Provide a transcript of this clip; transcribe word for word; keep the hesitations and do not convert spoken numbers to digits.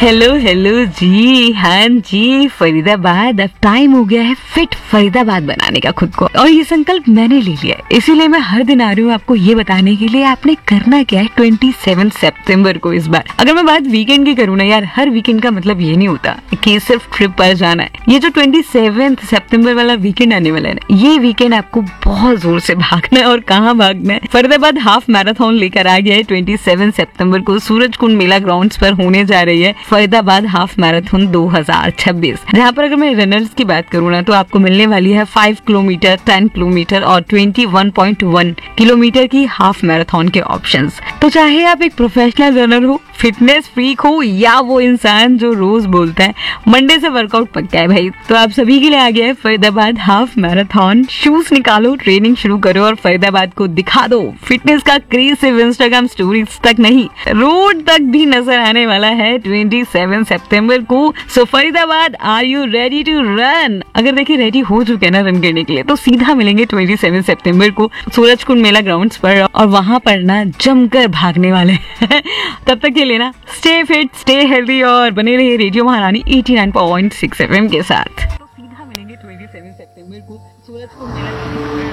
Hello hello जी, हाँ जी, फरीदाबाद अब time हो गया है फिट फरीदाबाद बनाने का खुद को, और ये संकल्प मैंने ले लिया है। इसीलिए मैं हर दिन आ रही हूँ आपको ये बताने के लिए आपने करना क्या है सत्ताईस सितंबर को। इस बार अगर मैं बात वीकेंड की करूँ ना यार, हर वीकेंड का मतलब ये नहीं होता कि सिर्फ ट्रिप पर जाना है। ये जो सत्ताईस सितंबर वाला वीकेंड आने वाला है ना, ये वीकेंड आपको बहुत जोर से भागना है। और कहाँ भागना है? फरीदाबाद हाफ मैराथन लेकर आ गया है सत्ताईस सितंबर को सूरज कुंड मेला ग्राउंड्स पर होने जा रही है फरीदाबाद हाफ मैराथन दो हज़ार छब्बीस, जहाँ पर अगर मैं रनर्स की बात करूँ ना तो आपको मिलने वाली है पाँच किलोमीटर, दस किलोमीटर और इक्कीस पॉइंट एक किलोमीटर की हाफ मैराथन के ऑप्शंस। तो चाहे आप एक प्रोफेशनल रनर हो, फिटनेस फ्रीक हो, या वो इंसान जो रोज बोलता है मंडे से वर्कआउट पक्का है भाई, तो आप सभी के लिए आ गया है फरीदाबाद हाफ मैराथन। शूज निकालो, ट्रेनिंग शुरू करो और फरीदाबाद को दिखा दो। फिटनेस का क्रेज सिर्फ इंस्टाग्राम स्टोरीज तक नहीं, रोड तक भी नजर आने वाला है सत्ताईस सितंबर को। सो Faridabad, are you ready to run? अगर देखिए रेडी हो चुके हैं ना रन करने के लिए, तो सीधा मिलेंगे सत्ताईस सितंबर को सूरज कुंड मेला ग्राउंड्स पर, और वहां पर ना जमकर भागने वाले हैं। तब तक के लिए ना स्टे फिट, स्टे हेल्दी और बने रहिए रेडियो महारानी नवासी पॉइंट छह एफएम के साथ। तो सीधा मिलेंगे सत्ताईस सितंबर को सूरज कुंड मेला ग्राउंड्स पर।